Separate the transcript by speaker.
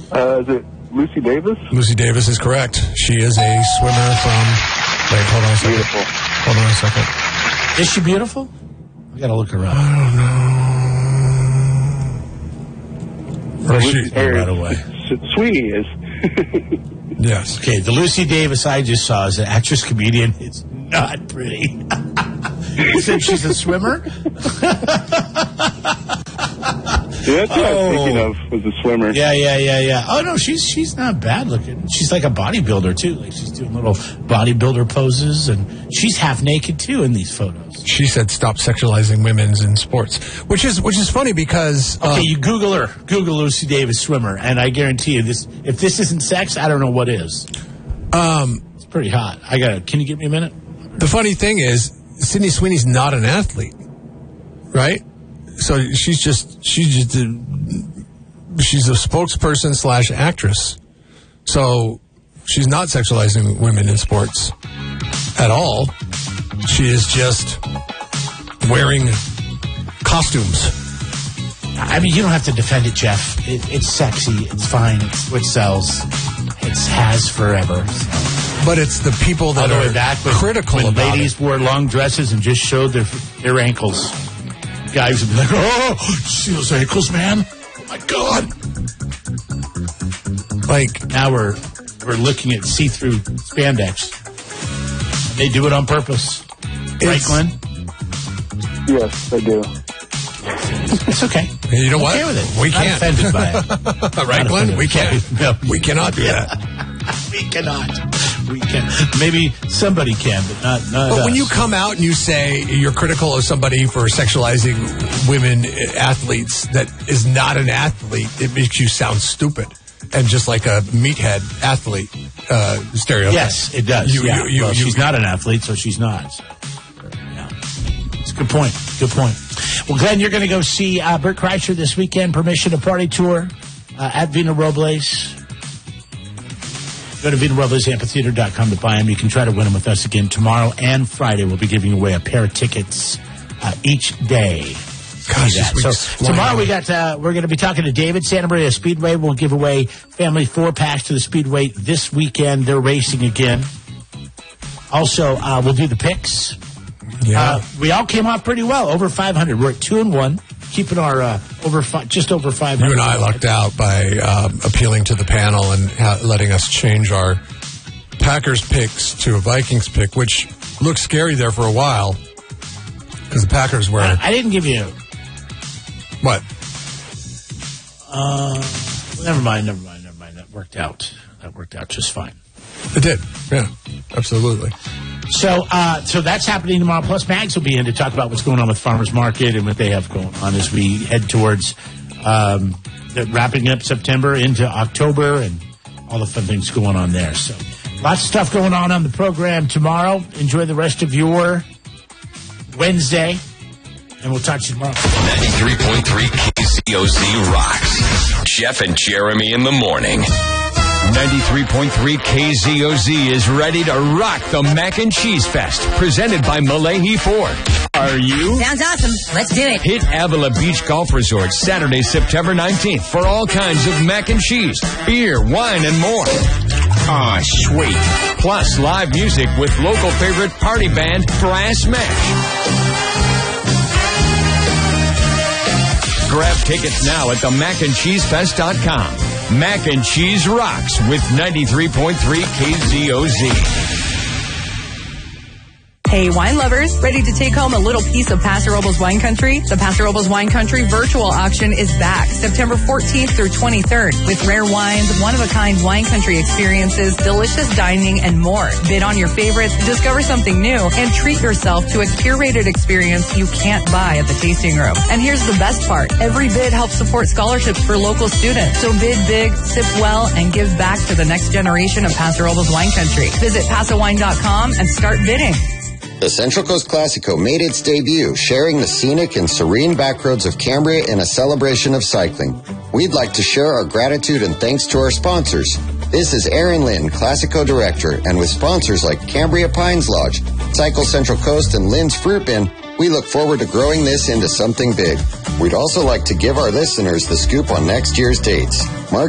Speaker 1: Is it Lucy Davis?
Speaker 2: Lucy Davis is correct. She is a swimmer from... Wait, hold on a second.
Speaker 1: Beautiful.
Speaker 2: Hold on a second.
Speaker 3: Is she beautiful? I got to look her up.
Speaker 2: I don't know. Or she...
Speaker 3: Right away.
Speaker 1: Sweeney is.
Speaker 2: Yes.
Speaker 3: Okay, the Lucy Davis I just saw is an actress comedian. It's not pretty. You said she's a swimmer?
Speaker 1: Yeah, that's what I was thinking of, was a swimmer.
Speaker 3: Yeah. Oh, no, she's not bad looking. She's like a bodybuilder, too. Like, she's doing little bodybuilder poses, and she's half naked, too, in these photos.
Speaker 2: She said stop sexualizing women in sports, which is funny because...
Speaker 3: Okay, you Google her. Google Lucy Davis swimmer, and I guarantee you, if this isn't sex, I don't know what is. It's pretty hot. Can you give me a minute?
Speaker 2: The funny thing is, Sydney Sweeney's not an athlete, right? So she's a spokesperson / actress. So she's not sexualizing women in sports at all. She is just wearing costumes.
Speaker 3: I mean, you don't have to defend it, Jeff. It's sexy. It's fine. It's what sells. It has forever. So.
Speaker 2: But it's the people that are critical
Speaker 3: when
Speaker 2: about
Speaker 3: ladies wore long dresses and just showed their ankles. Guys would be like, oh, see those ankles, man? Oh, my God. Like, now we're looking at see-through spandex. They do it on purpose. Right, Glenn?
Speaker 1: Yes, I do.
Speaker 3: It's okay.
Speaker 2: You know what?
Speaker 3: Okay with it.
Speaker 2: We
Speaker 3: Not
Speaker 2: can't.
Speaker 3: offended by it.
Speaker 2: Right, Glenn? We can't.
Speaker 3: No.
Speaker 2: We cannot do that.
Speaker 3: We cannot. We can. Maybe somebody can, but not
Speaker 2: But
Speaker 3: us.
Speaker 2: when you come out and you say you're critical of somebody for sexualizing women athletes that is not an athlete, it makes you sound stupid and just like a meathead athlete stereotype.
Speaker 3: Yes, it does. She's not an athlete, so she's not. So, yeah. It's a good point. Good point. Well, Glenn, you're going to go see Bert Kreischer this weekend. Permission to Party Tour at Vina Robles. Go to VinaRoblesAmphitheater.com to buy them. You can try to win them with us again tomorrow and Friday. We'll be giving away a pair of tickets each day.
Speaker 2: Gosh,
Speaker 3: So tomorrow we're going to be talking to David, Santa Maria Speedway. We'll give away family 4-packs to the Speedway this weekend. They're racing again. Also, we'll do the picks.
Speaker 2: Yeah.
Speaker 3: We all came off pretty well, over 500. We're at 2-1. Keeping our just over 500.
Speaker 2: You and I lucked out by appealing to the panel and letting us change our Packers picks to a Vikings pick, which looked scary there for a while because the Packers were...
Speaker 3: I didn't give you...
Speaker 2: What?
Speaker 3: Never mind. That worked out just fine.
Speaker 2: It did. Yeah, absolutely.
Speaker 3: So that's happening tomorrow. Plus, Mags will be in to talk about what's going on with Farmers Market and what they have going on as we head towards wrapping up September into October and all the fun things going on there. So lots of stuff going on the program tomorrow. Enjoy the rest of your Wednesday, and we'll talk to you tomorrow.
Speaker 4: 93.3 KZOZ rocks. Jeff and Jeremy in the morning. 93.3 KZOZ is ready to rock the Mac and Cheese Fest, presented by Malahi Ford. Are you?
Speaker 5: Sounds awesome. Let's do it.
Speaker 4: Hit Avila Beach Golf Resort Saturday, September 19th for all kinds of mac and cheese, beer, wine, and more. Ah, sweet. Plus live music with local favorite party band Brass Mash. Grab tickets now at themacandcheesefest.com. Mac and Cheese rocks with 93.3 KZOZ.
Speaker 6: Hey, wine lovers, ready to take home a little piece of Paso Robles Wine Country? The Paso Robles Wine Country virtual auction is back September 14th through 23rd with rare wines, one-of-a-kind wine country experiences, delicious dining, and more. Bid on your favorites, discover something new, and treat yourself to a curated experience you can't buy at the tasting room. And here's the best part. Every bid helps support scholarships for local students. So bid big, sip well, and give back to the next generation of Paso Robles Wine Country. Visit PasoWine.com and start bidding.
Speaker 7: The Central Coast Classico made its debut, sharing the scenic and serene backroads of Cambria in a celebration of cycling. We'd like to share our gratitude and thanks to our sponsors. This is Aaron Lynn, Classico Director, and with sponsors like Cambria Pines Lodge, Cycle Central Coast, and Lynn's Fruit Bin, we look forward to growing this into something big. We'd also like to give our listeners the scoop on next year's dates. Mark